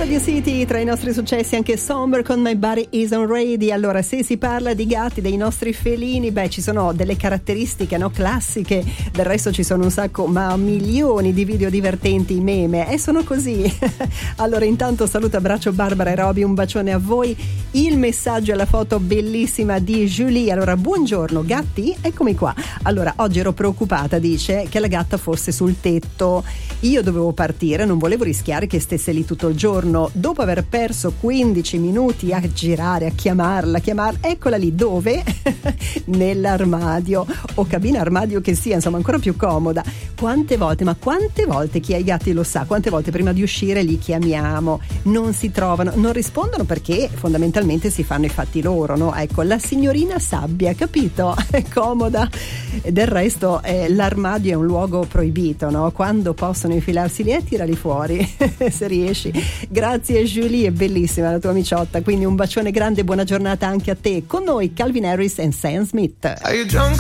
Radio City, tra i nostri successi anche Somber con My Body Isn't Ready. Allora, se si parla di gatti, dei nostri felini, beh, ci sono delle caratteristiche, no, classiche. Del resto ci sono un sacco, ma milioni di video divertenti, meme, e sono così. Allora, intanto saluto, abbraccio Barbara e Roby, un bacione a voi. Il messaggio e la foto bellissima di Julie. Allora, buongiorno gatti, eccomi qua. Allora, oggi ero preoccupata, dice, che la gatta fosse sul tetto. Io dovevo partire, non volevo rischiare che stesse lì tutto il giorno. Dopo aver perso 15 minuti a girare, a chiamarla, eccola lì. Dove? Nell'armadio o cabina armadio che sia, insomma, ancora più comoda. Quante volte chi ha i gatti lo sa, quante volte prima di uscire li chiamiamo, non si trovano, non rispondono perché fondamentalmente si fanno i fatti loro, no? Ecco, la signorina sabbia, capito? È comoda. Del resto l'armadio è un luogo proibito, no? Quando possono infilarsi lì, tirali fuori se riesci. Grazie Julie, è bellissima la tua miciotta, quindi un bacione grande, buona giornata anche a te. Con noi Calvin Harris e Sam Smith.